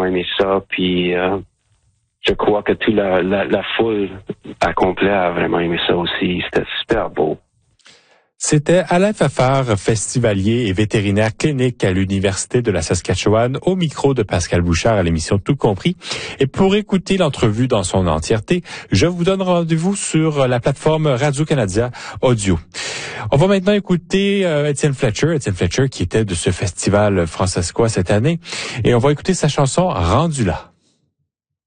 vraiment aimé ça. Puis je crois que toute la foule à complet a vraiment aimé ça aussi. C'était super beau. C'était Alain Pfeffer, festivalier et vétérinaire clinique à l'Université de la Saskatchewan, au micro de Pascal Bouchard à l'émission Tout compris. Et pour écouter l'entrevue dans son entièreté, je vous donne rendez-vous sur la plateforme Radio-Canada Audio. On va maintenant écouter Étienne Fletcher qui était de ce festival francescois cette année. Et on va écouter sa chanson « Rendu là ».